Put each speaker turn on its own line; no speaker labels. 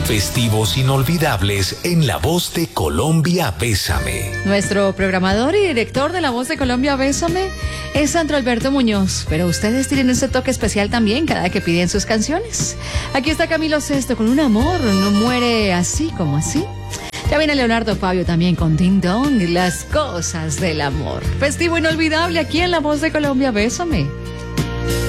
Festivos inolvidables en La Voz de Colombia, Bésame.
Nuestro programador y director de La Voz de Colombia, Bésame, es Sandro Alberto Muñoz, pero ustedes tienen ese toque especial también cada que piden sus canciones. Aquí está Camilo Sesto con Un amor no muere así como así. Ya viene Leonardo Fabio también con Ding Dong y Las cosas del amor. Festivo inolvidable aquí en La Voz de Colombia, Bésame.